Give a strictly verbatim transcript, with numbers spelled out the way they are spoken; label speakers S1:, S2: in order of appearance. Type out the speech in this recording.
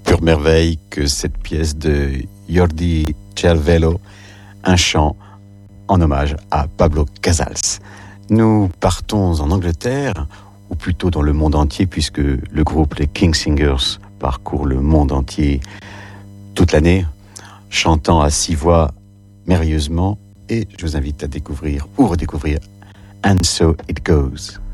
S1: pure merveille que cette pièce de Jordi Cervello, un chant en hommage à Pablo Casals. Nous partons en Angleterre, ou plutôt dans le monde entier, puisque le groupe les Kingsingers parcourt le monde entier toute l'année, chantant à six voix merveilleusement, et je vous invite à découvrir ou redécouvrir And So It Goes.